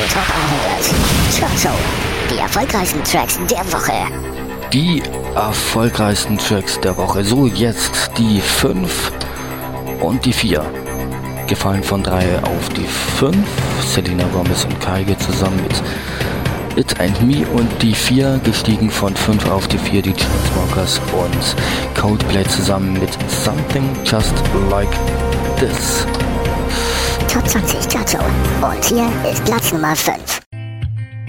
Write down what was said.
Top 100. Chart Show. Die erfolgreichsten Tracks der Woche. Die erfolgreichsten Tracks der Woche. So, jetzt die 5 und die 4. Gefallen von 3 auf die 5. Selena Gomez und Kygo zusammen mit It and Me. Und die 4 gestiegen von 5 auf die 4. Die Chainsmokers und Coldplay zusammen mit Something Just Like This. Top 20 Chart Show. Und hier ist Platz Nummer 5.